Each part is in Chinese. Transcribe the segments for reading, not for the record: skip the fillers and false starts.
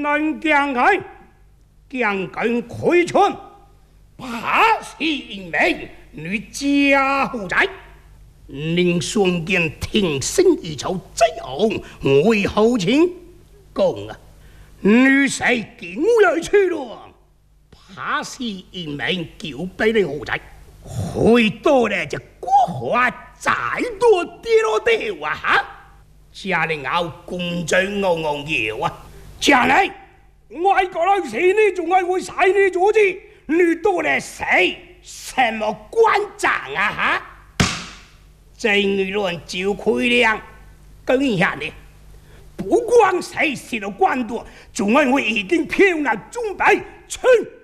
能将开，将根亏春，怕是因为你家负债。宁双剑挺身而出，这样为后情讲啊，女婿竟来去了，怕是因为九百的负债，回到了这国华再多跌落地啊！哈，家里后公正昂昂摇啊，家里外国人是你仲係會使你阻止，你到了誰什麼官長啊？哈！这一轮就亏了，跟一下呢，不光谁死了官多，仲係會已經漂硬準備去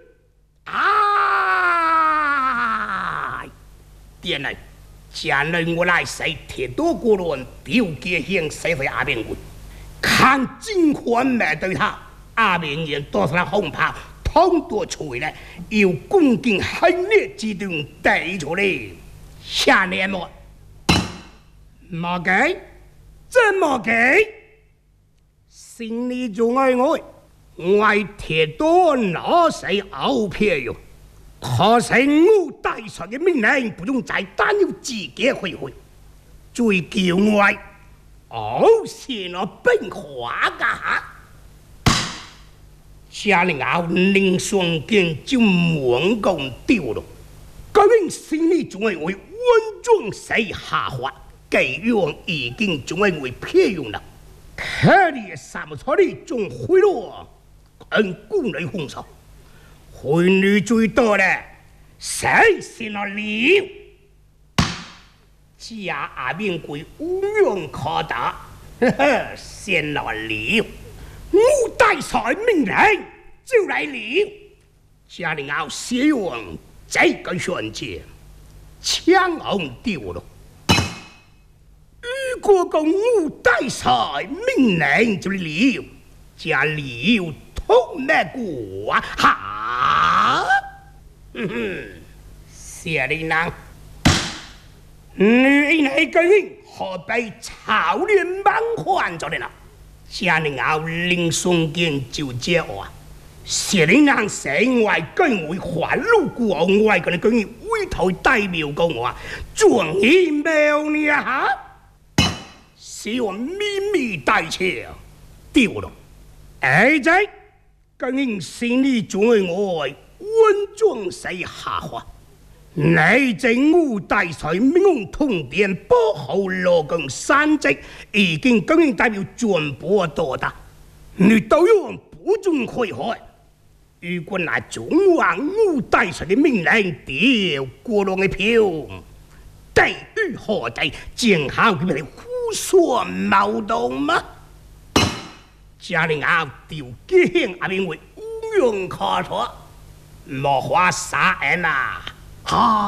啊！點嚟，家人我來誰鐵多過輪，表姐向誰會阿邊會，看金環沒對他，阿邊人多少紅袍，通多出來，要恭敬行列之中帶出嚟，下年末。冇計，真冇計。心里仲愛我鐵多攞死牛皮哟。可是我大帥嘅命令不用再單要自己回去，最叫我先我變化噶嚇。家里後寧雙劍就猛咁丟咯，究竟心里仲愛我穩重死下滑。計用已經仲係會騙用啦，佢哋三錯你仲會咯，很鼓勵紅手，會女最多咧，誰先來了？家阿邊鬼無用可打，先來了，我大帥命令就來了，家裡後使用這個選擇，槍紅丟咯。如果個武大帥命令就了，家了通咩過啊？哈！謝你能，你究竟何必炒亂猛換咗你啦？家你後令送件就這話，謝你能成為居會還路過外嘅你居然會頭大苗講我，裝起苗你啊哈！是我秘密帶車丟了，而且更因心里仲係我穩重死下滑，你正武大帥命通電保護羅更山積，已經更因代表全部到達，你都用不准開開。如果拿中華武大帥嘅命令丟過落嘅票，地獄何地正好佢哋胡說矛盾嗎？家里後條件阿邊會無用可錯，莫話殺人啊！